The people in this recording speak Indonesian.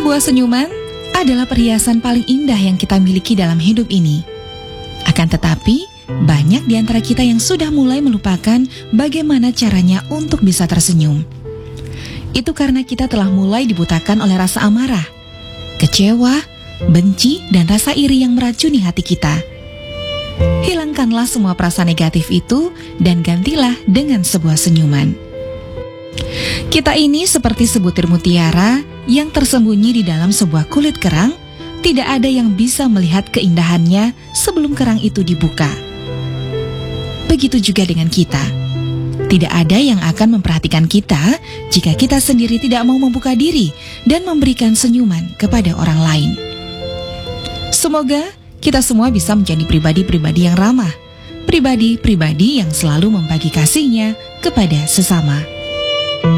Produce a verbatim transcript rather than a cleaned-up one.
Sebuah senyuman adalah perhiasan paling indah yang kita miliki dalam hidup ini. Akan tetapi, banyak di antara kita yang sudah mulai melupakan bagaimana caranya untuk bisa tersenyum. Itu karena kita telah mulai dibutakan oleh rasa amarah, kecewa, benci, dan rasa iri yang meracuni hati kita. Hilangkanlah semua perasaan negatif itu dan gantilah dengan sebuah senyuman. Kita ini seperti sebutir mutiara yang tersembunyi di dalam sebuah kulit kerang. Tidak ada yang bisa melihat keindahannya sebelum kerang itu dibuka. Begitu juga dengan kita. Tidak ada yang akan memperhatikan kita jika kita sendiri tidak mau membuka diri dan memberikan senyuman kepada orang lain. Semoga kita semua bisa menjadi pribadi-pribadi yang ramah, pribadi-pribadi yang selalu membagi kasihnya kepada sesama.